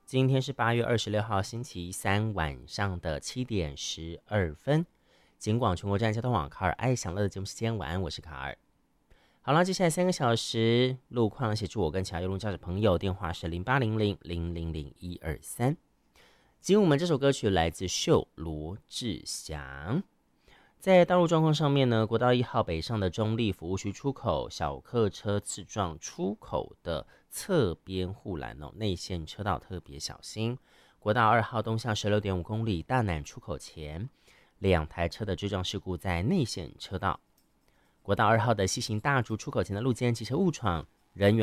今天是8月26号星期三晚上的7点12分。警广全国站交通网卡尔爱享乐的节目时间，晚安，我是卡尔。好了，接下来3个小时路况协助我跟其他邮路驾驶朋友，电话是0800000123。今天我们这首歌曲来自秀罗志祥。在道路状况上面呢，国道1号北上的中立服务区出口小客车刺撞出口的侧边护栏内线车道特别小心。国道2号东向16.5公里大南出口前，2台车的追撞事故在内线车道。国道2号的西行大竹出口前的路肩机车误闯，人员